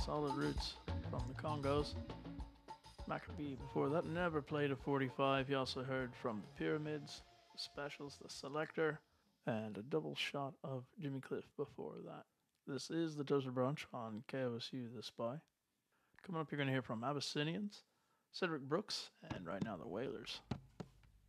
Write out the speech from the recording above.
Solid Roots from the Congos. Maccabee before that never played a 45. You also heard from the Pyramids, the Specials, the Selector, and a double shot of Jimmy Cliff before that. This is the Toaster Brunch on KOSU The Spy. Coming up, you're going to hear from Abyssinians, Cedric Brooks, and right now the Wailers.